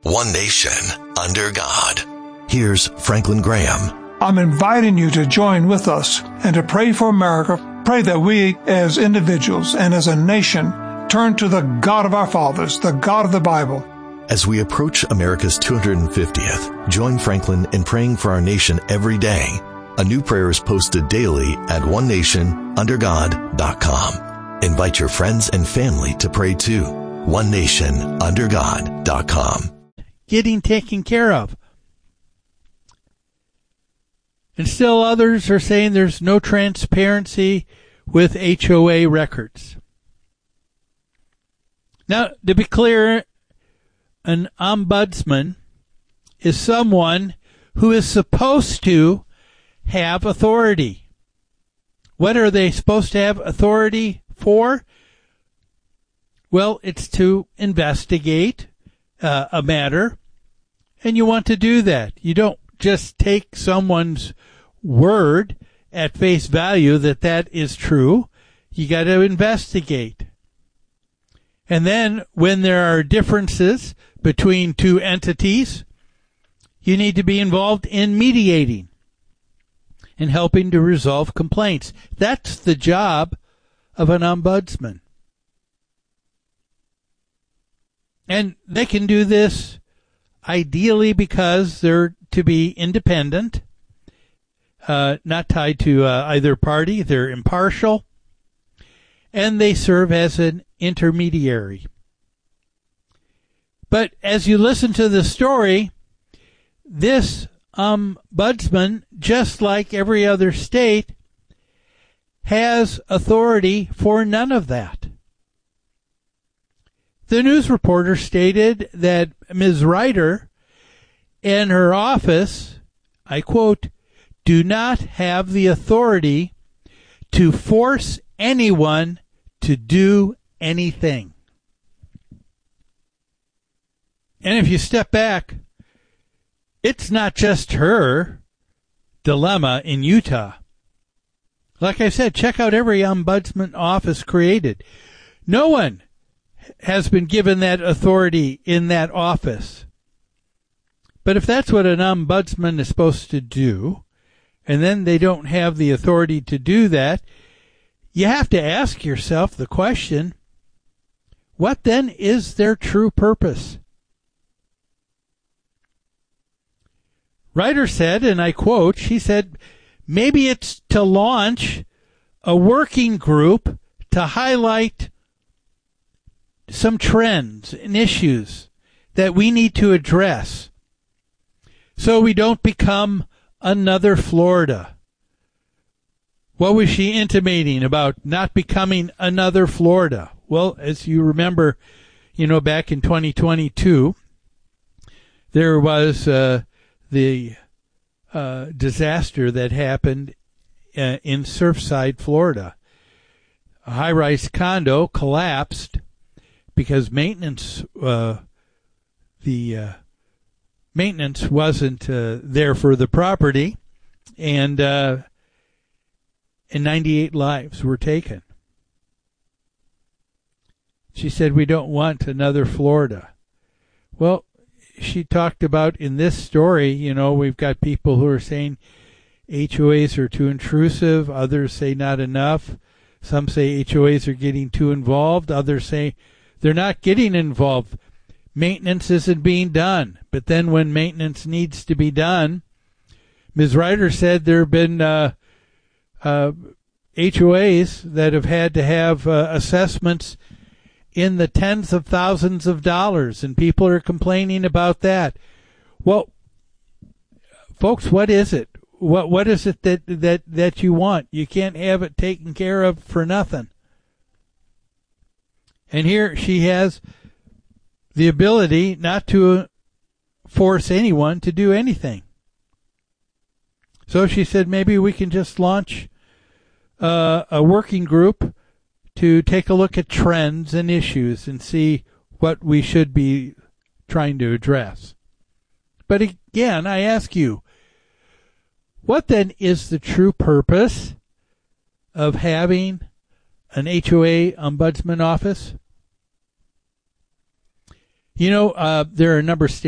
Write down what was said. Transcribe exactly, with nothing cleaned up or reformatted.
one nation, under God. Here's Franklin Graham. I'm inviting you to join with us and to pray for America. Pray that we as individuals and as a nation turn to the God of our fathers, the God of the Bible. As we approach America's two hundred fiftieth, join Franklin in praying for our nation every day. A new prayer is posted daily at one nation under god dot com. Invite your friends and family to pray too. one nation under god dot com. Getting taken care of. And still others are saying there's no transparency with H O A records. Now, to be clear, an ombudsman is someone who is supposed to have authority. What are they supposed to have authority for? Well, it's to investigate uh, a matter, and you want to do that. You don't just take someone's word at face value that that is true. You got to investigate. And then when there are differences between two entities, you need to be involved in mediating and helping to resolve complaints. That's the job of an ombudsman. And they can do this ideally because they're to be independent, uh, not tied to uh, either party. They're impartial, and they serve as an intermediary. But as you listen to the story, this ombudsman, just like every other state, has authority for none of that. The news reporter stated that Miz Ryder and her office, I quote, do not have the authority to force anyone to do anything. And if you step back, it's not just her dilemma in Utah. Like I said, check out every ombudsman office created. No one has been given that authority in that office. But if that's what an ombudsman is supposed to do, and then they don't have the authority to do that, you have to ask yourself the question, what then is their true purpose? Ryder said, and I quote, she said, maybe it's to launch a working group to highlight some trends and issues that we need to address so we don't become another Florida. What was she intimating about not becoming another Florida? Well, as you remember, you know, back in twenty twenty-two, there was uh, the uh, disaster that happened uh, in Surfside, Florida. A high-rise condo collapsed because maintenance, uh, the uh, maintenance wasn't uh, there for the property, and uh, and ninety-eight lives were taken. She said, we don't want another Florida. Well, she talked about in this story, you know, we've got people who are saying H O As are too intrusive. Others say not enough. Some say H O As are getting too involved. Others say they're not getting involved. Maintenance isn't being done. But then when maintenance needs to be done, Miz Ryder said there have been uh, uh, H O As that have had to have uh, assessments in the tens of thousands of dollars, and people are complaining about that. Well, folks, what is it? What what is it that, that, that you want? You can't have it taken care of for nothing. And here she has the ability not to force anyone to do anything. So she said maybe we can just launch uh, a working group to take a look at trends and issues and see what we should be trying to address. But again, I ask you, what then is the true purpose of having an H O A ombudsman office? You know, uh, there are a number of states